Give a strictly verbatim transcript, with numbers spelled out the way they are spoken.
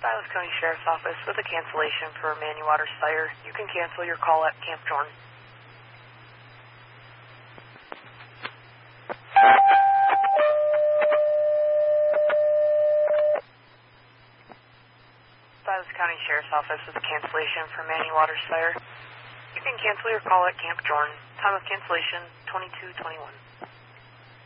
Silas County Sheriff's Office with a cancellation for Manny Waters fire. You can cancel your call at Camp Jordan. Silas County Sheriff's Office with a cancellation for Manny Waters fire. You can cancel your call at Camp Jordan. Time of cancellation, twenty-two twenty-one.